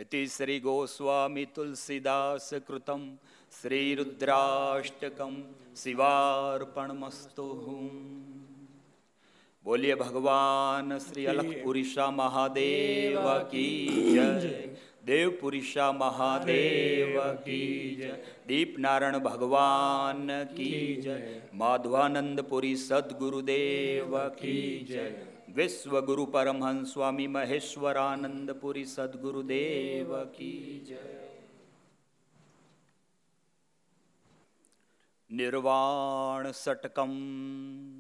इति श्री गोस्वामी तुलसीदास कृतं श्री रुद्राष्टकं शिवार्पणमस्तु। बोलिए भगवान श्री अलखपुरीशा महादेव की जय, देवपुरीशा महादेव की जय, दीपनारायण भगवान की जय, माधवानंदपुरी सद्गुरुदेव की जय, विश्व गुरु परमहंस स्वामी महेश्वरानंदपुरी सद्गुरुदेव की जय। निर्वाण षटकम